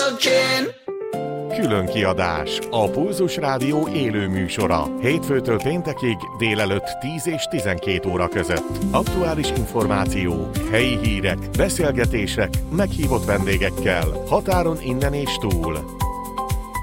talking. Külön kiadás, a Pulzus Rádió élő műsora. Hétfőtől péntekig délelőtt 10 és 12 óra között. Aktuális információk, helyi hírek, beszélgetések, meghívott vendégekkel, határon innen és túl.